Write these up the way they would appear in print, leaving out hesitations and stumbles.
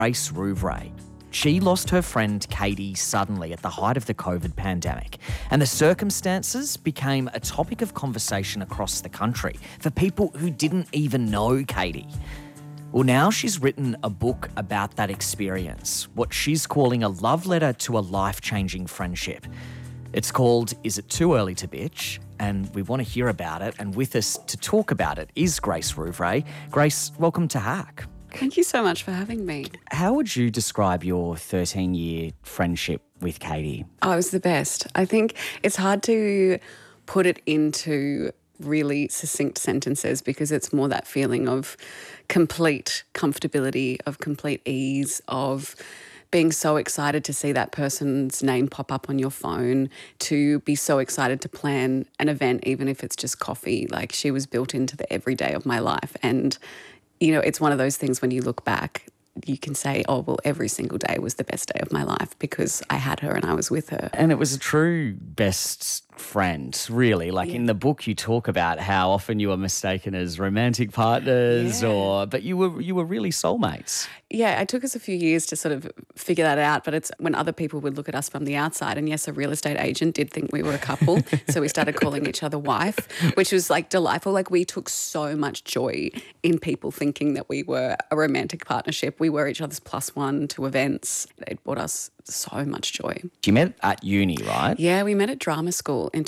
Grace Rouvray. She lost her friend Katie suddenly at the height of the COVID pandemic, and the circumstances became a topic of conversation across the country for people who didn't even know Katie. Well, now she's written a book about that experience, what she's calling a love letter to a life-changing friendship. It's called Is It Too Early to Bitch? And we want to hear about it. And with us to talk about it is Grace Rouvray. Grace, welcome to Hack. Thank you so much for having me. How would you describe your 13-year friendship with Katie? Oh, it was the best. I think it's hard to put it into really succinct sentences because it's more that feeling of complete comfortability, of complete ease, of being so excited to see that person's name pop up on your phone, to be so excited to plan an event, even if it's just coffee. Like, she was built into the everyday of my life. And you know, it's one of those things when you look back, you can say, oh, well, every single day was the best day of my life because I had her and I was with her. And it was a true best friend, really. Like in the book, you talk about how often you were mistaken as romantic partners, but you were really soulmates. Yeah, it took us a few years to sort of figure that out, but it's when other people would look at us from the outside, and yes, a real estate agent did think we were a couple, so we started calling each other wife, which was like delightful. Like, we took so much joy in people thinking that we were a romantic partnership. We were each other's +1 to events. It brought us so much joy. You met at uni, right? Yeah, we met at drama school in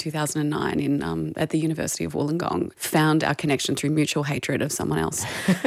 2009 at the University of Wollongong. Found our connection through mutual hatred of someone else,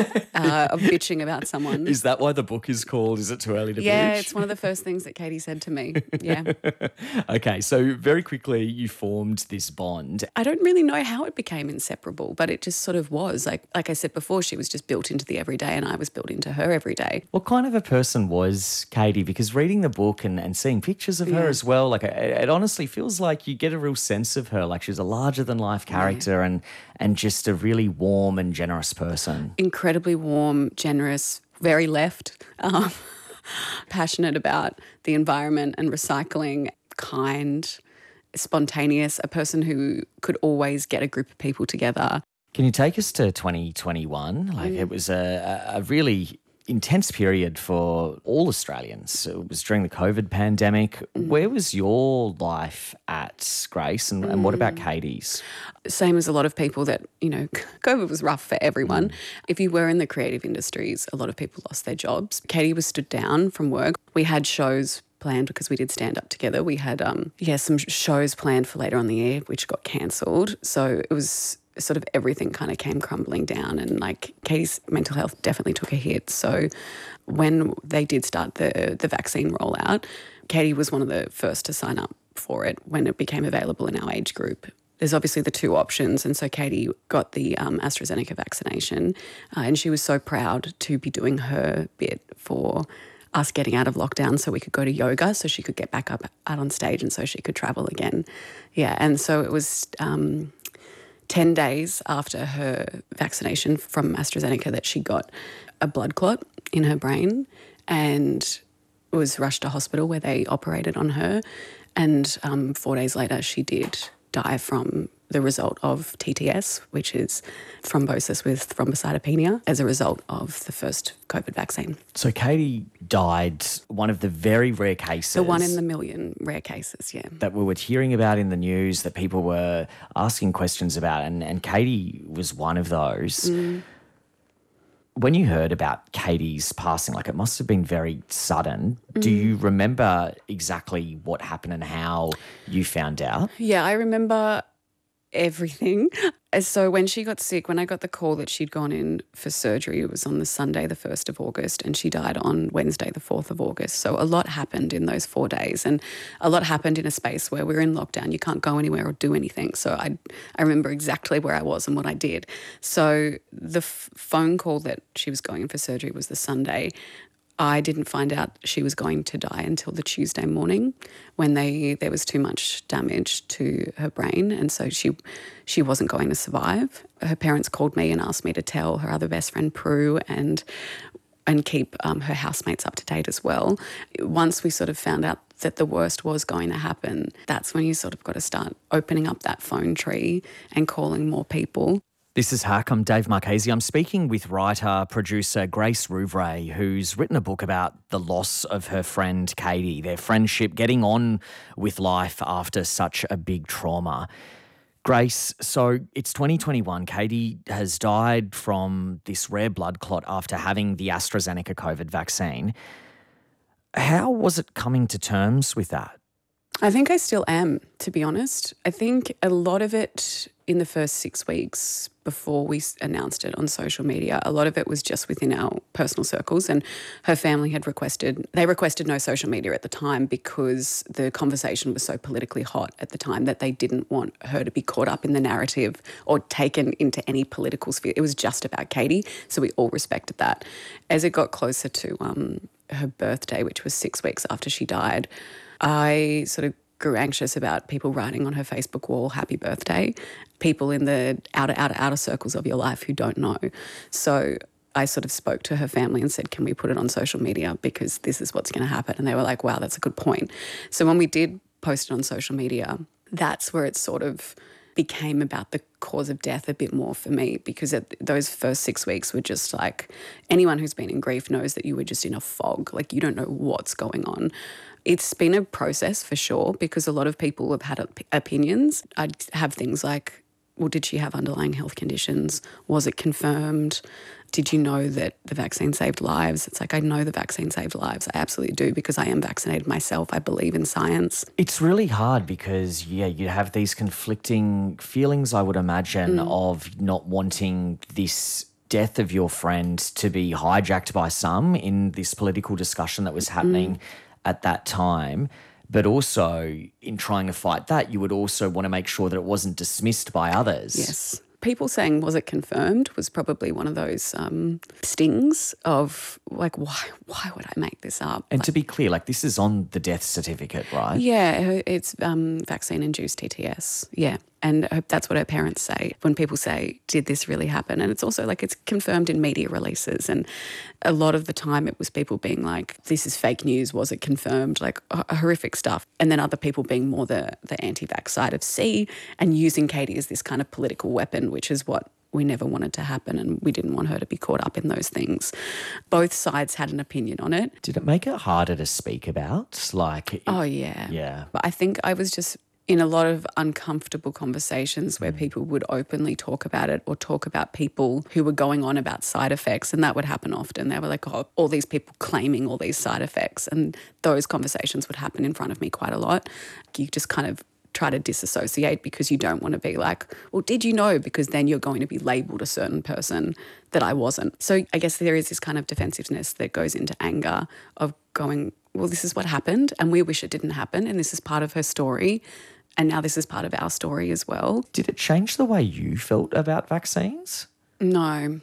of bitching about someone. Is that why the book is called Is It Too Early to Bitch? Yeah, it's one of the first things that Katie said to me. Yeah. Okay, so very quickly you formed this bond. I don't really know how it became inseparable, but it just sort of was. Like I said before, she was just built into the everyday and I was built into her every day. What kind of a person was Katie? Because reading the book and seeing pictures of her as well, like it honestly feels like you get a real sense of her. Like, she's a larger-than-life character and just a really warm and generous person. Incredibly warm, generous, very left, passionate about the environment and recycling, kind, spontaneous, a person who could always get a group of people together. Can you take us to 2021? Like, it was a really intense period for all Australians. It was during the COVID pandemic. Where was your life at, Grace, and what about Katie's? Same as a lot of people that, you know, COVID was rough for everyone. If you were in the creative industries, a lot of people lost their jobs. Katie was stood down from work. We had shows planned because we did stand up together. We had some shows planned for later on the year which got cancelled. So it was sort of everything kind of came crumbling down, and like Katie's mental health definitely took a hit. So when they did start the vaccine rollout, Katie was one of the first to sign up for it when it became available in our age group. There's obviously the two options, and so Katie got the AstraZeneca vaccination, and she was so proud to be doing her bit for us getting out of lockdown so we could go to yoga, so she could get back up out on stage and so she could travel again. Yeah, and so it was 10 days after her vaccination from AstraZeneca that she got a blood clot in her brain and was rushed to hospital where they operated on her. And 4 days later, she did die from the result of TTS, which is thrombosis with thrombocytopenia, as a result of the first COVID vaccine. So Katie died, one of the very rare cases. The 1 in a million rare cases, yeah. That we were hearing about in the news, that people were asking questions about, and Katie was one of those. When you heard about Katie's passing, like, it must have been very sudden. Do you remember exactly what happened and how you found out? Yeah, I remember everything. So when she got sick, when I got the call that she'd gone in for surgery, it was on the Sunday, the 1st of August, and she died on Wednesday, the 4th of August. So a lot happened in those 4 days, and a lot happened in a space where we're in lockdown. You can't go anywhere or do anything. So I remember exactly where I was and what I did. So the phone call that she was going in for surgery was the Sunday. I didn't find out she was going to die until the Tuesday morning, when there was too much damage to her brain, and so she wasn't going to survive. Her parents called me and asked me to tell her other best friend, Prue, and keep her housemates up to date as well. Once we sort of found out that the worst was going to happen, that's when you sort of got to start opening up that phone tree and calling more people. This is Hack. I'm Dave Marchese. I'm speaking with writer, producer Grace Rouvray, who's written a book about the loss of her friend Katie, their friendship, getting on with life after such a big trauma. Grace, so it's 2021. Katie has died from this rare blood clot after having the AstraZeneca COVID vaccine. How was it coming to terms with that? I think I still am, to be honest. I think a lot of it in the first 6 weeks before we announced it on social media, a lot of it was just within our personal circles, and her family had requested no social media at the time because the conversation was so politically hot at the time that they didn't want her to be caught up in the narrative or taken into any political sphere. It was just about Katie, so we all respected that. As it got closer to her birthday, which was 6 weeks after she died, I sort of grew anxious about people writing on her Facebook wall, happy birthday, people in the outer circles of your life who don't know. So I sort of spoke to her family and said, can we put it on social media because this is what's going to happen? And they were like, wow, that's a good point. So when we did post it on social media, that's where it sort of became about the cause of death a bit more for me, because those first 6 weeks were just like, anyone who's been in grief knows that you were just in a fog, like you don't know what's going on. It's been a process for sure, because a lot of people have had opinions. I'd have things like, well, did she have underlying health conditions? Was it confirmed? Did you know that the vaccine saved lives? It's like, I know the vaccine saved lives. I absolutely do, because I am vaccinated myself. I believe in science. It's really hard because, you have these conflicting feelings, I would imagine, of not wanting this death of your friend to be hijacked by some in this political discussion that was happening at that time. But also in trying to fight that, you would also want to make sure that it wasn't dismissed by others. Yes. People saying, was it confirmed, was probably one of those stings of like, why would I make this up? And to be clear, like this is on the death certificate, right? Yeah, it's vaccine-induced TTS, yeah. And that's what her parents say when people say, did this really happen? And it's also like it's confirmed in media releases. And a lot of the time it was people being like, this is fake news, was it confirmed? Like horrific stuff. And then other people being more the anti-vax side of C and using Katie as this kind of political weapon, which is what we never wanted to happen, and we didn't want her to be caught up in those things. Both sides had an opinion on it. Did it make it harder to speak about? Oh, yeah. Yeah. But I think I was just in a lot of uncomfortable conversations where people would openly talk about it or talk about people who were going on about side effects, and that would happen often. They were like, oh, all these people claiming all these side effects, and those conversations would happen in front of me quite a lot. You just kind of try to disassociate because you don't want to be like, well, did you know? Because then you're going to be labelled a certain person that I wasn't. So I guess there is this kind of defensiveness that goes into anger of going, well, this is what happened and we wish it didn't happen, and this is part of her story. And now this is part of our story as well. Did it change the way you felt about vaccines? No,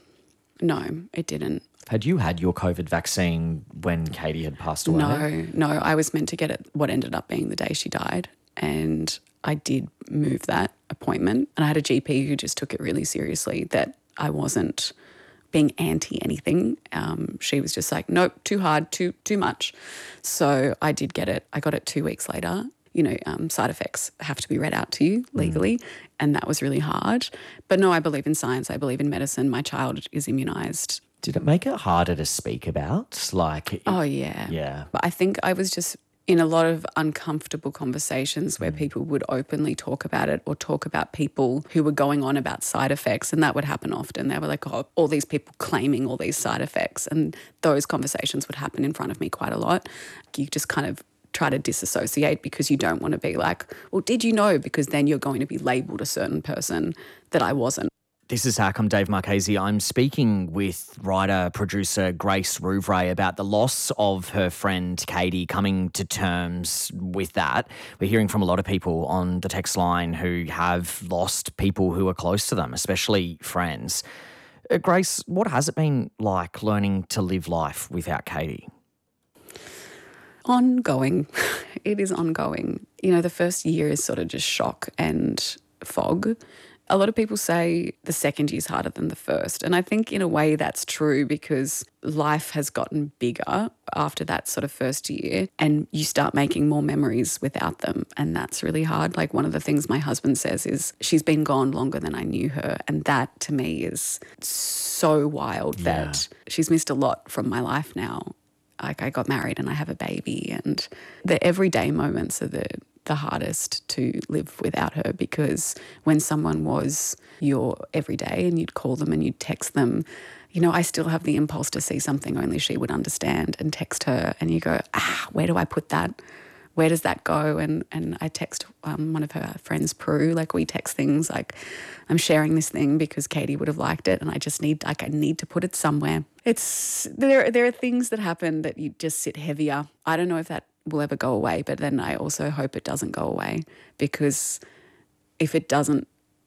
it didn't. Had you had your COVID vaccine when Katie had passed away? No. I was meant to get it what ended up being the day she died. And I did move that appointment. And I had a GP who just took it really seriously, that I wasn't being anti anything. She was just like, nope, too hard, too much. So I did get it. I got it 2 weeks later. Side effects have to be read out to you legally, and that was really hard. But no, I believe in science. I believe in medicine. My child is immunised. Did it make it harder to speak about? Oh, yeah. Yeah. But I think I was just in a lot of uncomfortable conversations where people would openly talk about it or talk about people who were going on about side effects, and that would happen often. They were like, oh, all these people claiming all these side effects, and those conversations would happen in front of me quite a lot. You just kind of try to disassociate because you don't want to be like, well, did you know? Because then you're going to be labelled a certain person that I wasn't. This is Hack. I'm Dave Marchese. I'm speaking with writer, producer Grace Rouvray about the loss of her friend Katie, coming to terms with that. We're hearing from a lot of people on the text line who have lost people who are close to them, especially friends. Grace, what has it been like learning to live life without Katie? Ongoing. It is ongoing. The first year is sort of just shock and fog. A lot of people say the second year's harder than the first. And I think in a way that's true because life has gotten bigger after that sort of first year and you start making more memories without them. And that's really hard. Like one of the things my husband says is she's been gone longer than I knew her. And that to me is so wild that she's missed a lot from my life now. Like I got married and I have a baby, and the everyday moments are the hardest to live without her, because when someone was your everyday and you'd call them and you'd text them, you know, I still have the impulse to see something only she would understand and text her, and you go, where do I put that? Where does that go? And I text one of her friends, Prue, like we text things like, I'm sharing this thing because Katie would have liked it and I just need, like I need to put it somewhere. There are things that happen that you just sit heavier. I don't know if that will ever go away, but then I also hope it doesn't go away, because if it doesn't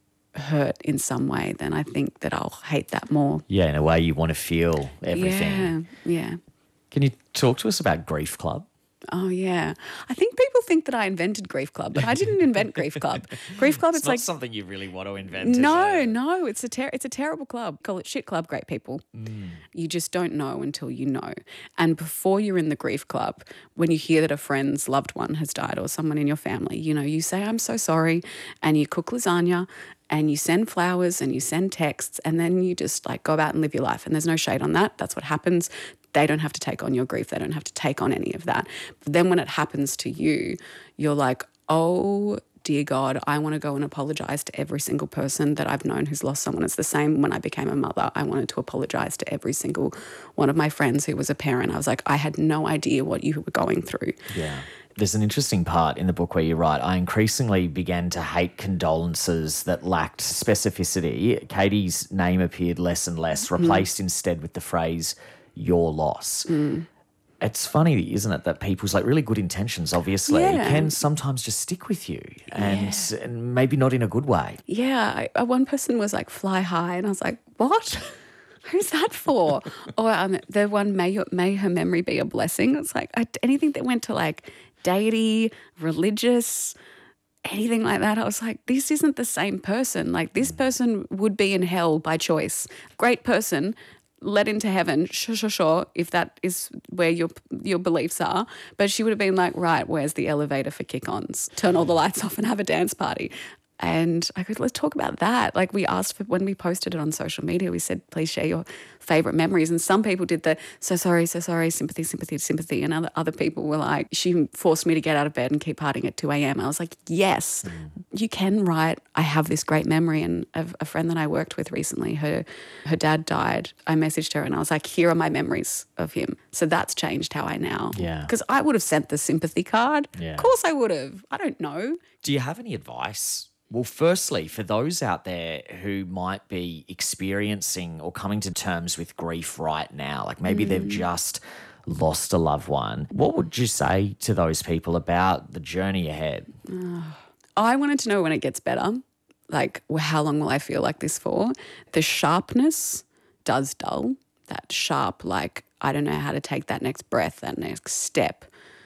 hurt in some way, then I think that I'll hate that more. Yeah, in a way you want to feel everything. Yeah. Can you talk to us about Grief Club? Oh, yeah. I think people think that I invented Grief Club, but I didn't invent Grief Club. Grief Club, it's like something you really want to invent. No, it's a terrible club. Call it shit club, great people. You just don't know until you know. And before you're in the Grief Club, when you hear that a friend's loved one has died or someone in your family, you know, you say, I'm so sorry, and you cook lasagna and you send flowers and you send texts, and then you just like go about and live your life. And there's no shade on that. That's what happens. They don't have to take on your grief. They don't have to take on any of that. But then when it happens to you, you're like, oh, dear God, I want to go and apologise to every single person that I've known who's lost someone. It's the same when I became a mother. I wanted to apologise to every single one of my friends who was a parent. I was like, I had no idea what you were going through. Yeah. There's an interesting part in the book where you write, I increasingly began to hate condolences that lacked specificity. Katie's name appeared less and less, replaced instead with the phrase, your loss. It's funny, isn't it, that people's like really good intentions obviously can sometimes just stick with you and maybe not in a good way. Yeah. One person was like, fly high, and I was like, what? Who's that for? Or the one, may her memory be a blessing. It's like anything that went to like deity, religious, anything like that. I was like, this isn't the same person. Like this person would be in hell by choice. Great person, led into heaven, sure, if that is where your beliefs are. But she would have been like, right, where's the elevator for kick-ons? Turn all the lights off and have a dance party. And I go, let's talk about that. Like we asked for, when we posted it on social media, we said, please share your favourite memories. And some people did the, so sorry, sympathy. And other people were like, she forced me to get out of bed and keep partying at 2 a.m. I was like, yes, you can write, I have this great memory. And a friend that I worked with recently, her dad died. I messaged her and I was like, here are my memories of him. So that's changed how I now. Yeah. Because I would have sent the sympathy card. Yeah. Of course I would have. I don't know. Do you have any advice? Well, firstly, for those out there who might be experiencing or coming to terms with grief right now, like maybe they've just lost a loved one, what would you say to those people about the journey ahead? I wanted to know when it gets better, like how long will I feel like this for? The sharpness does dull, that sharp, like I don't know how to take that next breath, that next step.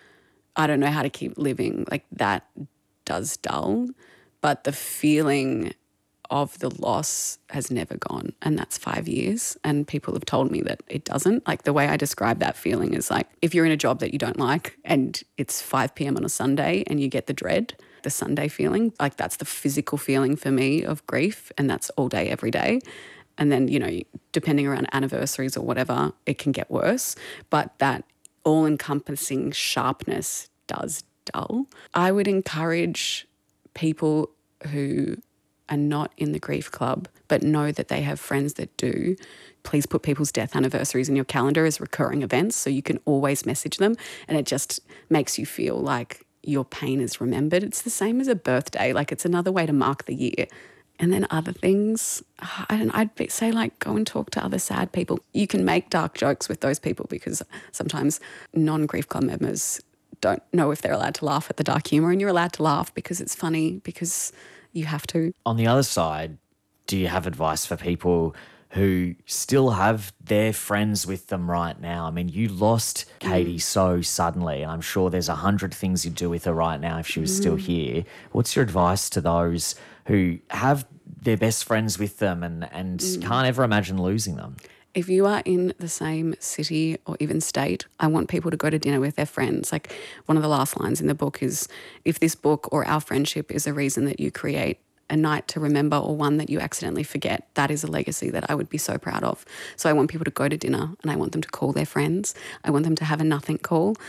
I don't know how to keep living, like that does dull. But the feeling of the loss has never gone, and that's 5 years. And people have told me that it doesn't. Like the way I describe that feeling is like if you're in a job that you don't like and it's 5 p.m. on a Sunday and you get the dread, the Sunday feeling, like that's the physical feeling for me of grief, and that's all day, every day. And then, you know, depending around anniversaries or whatever, it can get worse. But that all-encompassing sharpness does dull. I would encourage people who are not in the Grief Club but know that they have friends that do, please put people's death anniversaries in your calendar as recurring events so you can always message them, and it just makes you feel like your pain is remembered. It's the same as a birthday. Like it's another way to mark the year. And then other things, I'd say like go and talk to other sad people. You can make dark jokes with those people because sometimes non-Grief Club members don't know if they're allowed to laugh at the dark humour, and you're allowed to laugh because it's funny, because you have to. On the other side, do you have advice for people who still have their friends with them right now. I mean, you lost Katie so suddenly, and I'm sure there's 100 things you'd do with her right now if she was still here. What's your advice to those who have their best friends with them and can't ever imagine losing them? If you are in the same city or even state, I want people to go to dinner with their friends. Like, one of the last lines in the book is, if this book or our friendship is a reason that you create a night to remember or one that you accidentally forget, that is a legacy that I would be so proud of. So I want people to go to dinner and I want them to call their friends. I want them to have a nothing call.